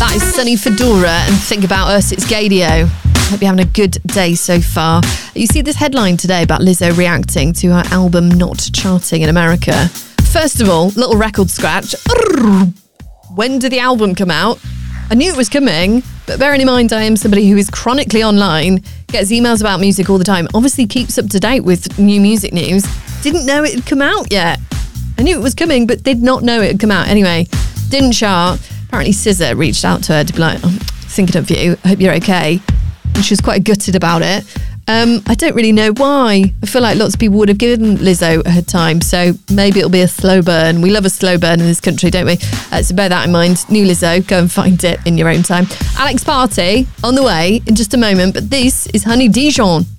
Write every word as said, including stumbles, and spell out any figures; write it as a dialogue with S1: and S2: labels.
S1: That is Sunny Fedora and Think About Us. It's Gadio. Hope you're having a good day so far. You see this headline today about Lizzo reacting to her album not charting in America. First of all, little record scratch. When did the album come out? I knew it was coming, but bearing in mind I am somebody who is chronically online, gets emails about music all the time, obviously keeps up to date with new music news, didn't know it had come out yet. I knew it was coming, but did not know it had come out. Anyway, didn't chart. Apparently S Z A reached out to her to be like, I'm thinking of you, I hope you're okay. And she was quite gutted about it. Um, I don't really know why. I feel like lots of people would have given Lizzo her time, so maybe it'll be a slow burn. We love a slow burn in this country, don't we? Uh, so bear that in mind. New Lizzo, go and find it in your own time. Alex Party on the way in just a moment, but this is Honey Dijon.